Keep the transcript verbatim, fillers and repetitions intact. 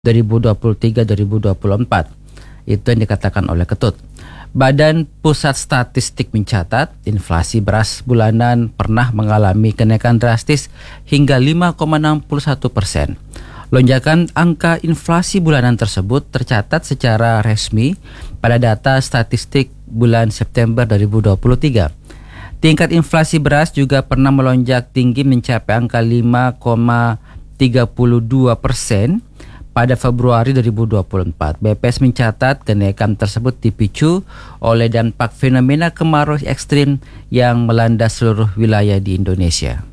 dua ribu dua puluh tiga dua ribu dua puluh empat. Itu yang dikatakan oleh Ketut. Badan Pusat Statistik mencatat inflasi beras bulanan pernah mengalami kenaikan drastis hingga lima koma enam satu persen. Lonjakan angka inflasi bulanan tersebut tercatat secara resmi pada data statistik bulan September dua ribu dua puluh tiga. Tingkat inflasi beras juga pernah melonjak tinggi mencapai angka lima koma tiga dua persen pada Februari dua ribu dua puluh empat. B P S mencatat kenaikan tersebut dipicu oleh dampak fenomena kemarau ekstrim yang melanda seluruh wilayah di Indonesia.